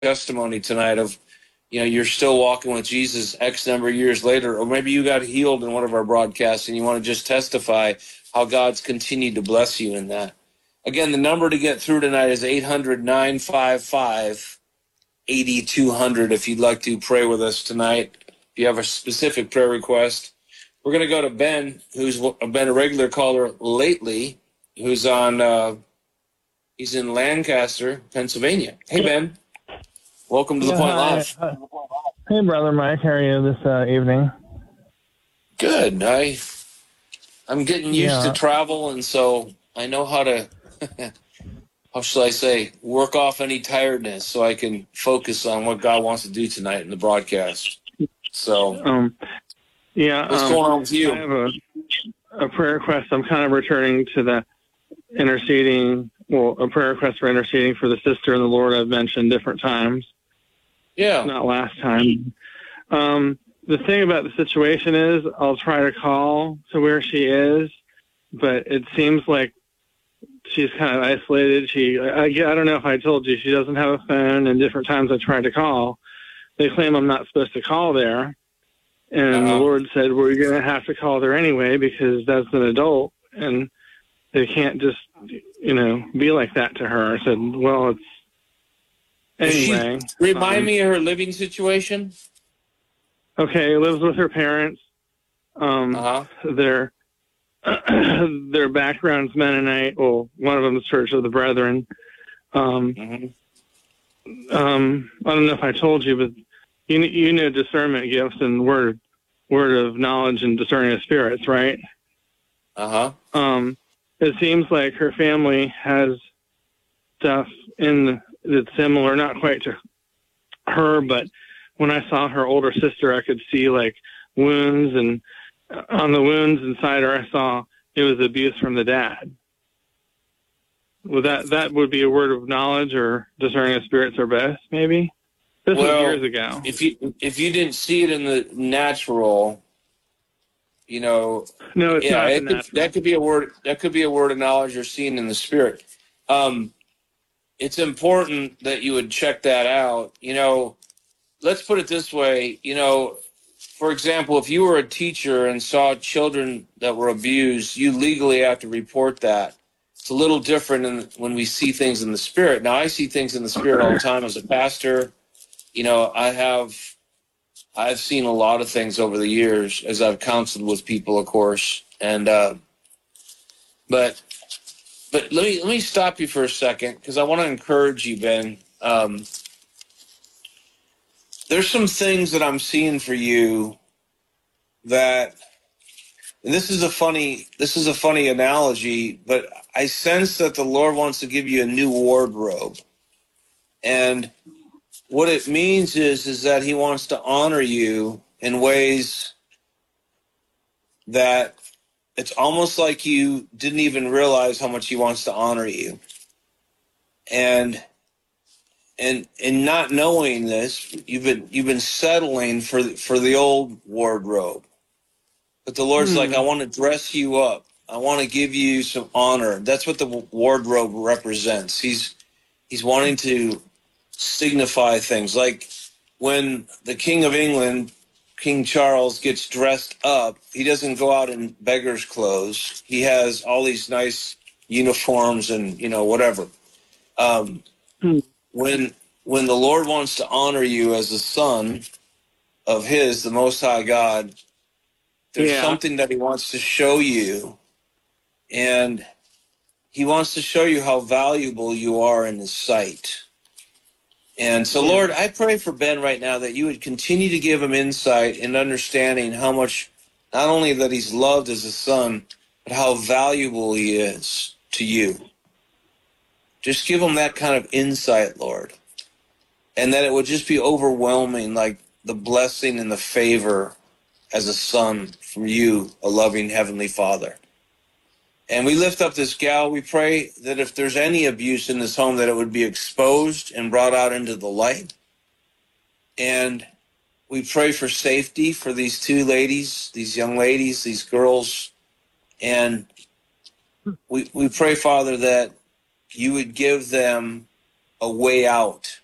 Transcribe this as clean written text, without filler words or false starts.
testimony tonight of, you're still walking with Jesus X number of years later, or maybe you got healed in one of our broadcasts and you want to just testify how God's continued to bless you in that. Again, the number to get through tonight is 800-955-8200 if you'd like to pray with us tonight. If you have a specific prayer request. We're going to go to Ben, who's been a regular caller lately, who's he's in Lancaster, Pennsylvania. Hey, Ben. Welcome to The Point Live. Hey, Brother Mike. How are you this evening? Good. I'm getting used to travel, and so I know how to, how shall I say, work off any tiredness so I can focus on what God wants to do tonight in the broadcast. So, what's going on with you? I have a prayer request. I'm kind of returning to the a prayer request for interceding for the sister in the Lord I've mentioned different times. Yeah. Not last time. The thing about the situation is I'll try to call to where she is, but it seems like she's kind of isolated. I don't know if I told you, she doesn't have a phone, and different times I tried to call. They claim I'm not supposed to call there. And the Lord said, well, you're going to have to call there anyway because that's an adult, and they can't just, be like that to her. I said, well, it's anyway. Remind me of her living situation. Okay, lives with her parents. Their background's Mennonite. Well, one of them is Church of the Brethren. I don't know if I told you, but you know discernment gifts and word of knowledge and discerning of spirits, right? It seems like her family has stuff that's similar, not quite to her, but when I saw her older sister, I could see like wounds, and on the wounds inside her, I saw it was abuse from the dad. Well, that would be a word of knowledge or discerning of spirits or both, maybe. This was years ago. If you didn't see it in the natural, no, it's not the natural. That could be a word. That could be a word of knowledge you're seeing in the spirit. It's important that you would check that out. Let's put it this way. For example, if you were a teacher and saw children that were abused, you legally have to report that. It's a little different when we see things in the spirit. Now, I see things in the spirit all the time as a pastor. I've seen a lot of things over the years as I've counseled with people, of course. And but let me stop you for a second because I want to encourage you, Ben. There's some things that I'm seeing for you that, and this is a funny analogy, but I sense that the Lord wants to give you a new wardrobe. And what it means is that he wants to honor you in ways that it's almost like you didn't even realize how much he wants to honor you. And not knowing this, you've been settling for the old wardrobe. But the Lord's like, I want to dress you up. I want to give you some honor. That's what the wardrobe represents. He's wanting to signify things like when the King of England, King Charles, gets dressed up, he doesn't go out in beggar's clothes. He has all these nice uniforms and whatever. When the Lord wants to honor you as a son of his, the Most High God, there's something that he wants to show you, and he wants to show you how valuable you are in his sight. And so, Lord, I pray for Ben right now that you would continue to give him insight and understanding how much, not only that he's loved as a son, but how valuable he is to you. Just give him that kind of insight, Lord. And that it would just be overwhelming, like the blessing and the favor as a son from you, a loving Heavenly Father. And we lift up this gal. We pray that if there's any abuse in this home, that it would be exposed and brought out into the light. And we pray for safety for these two ladies, these young ladies, these girls. And we pray, Father, that you would give them a way out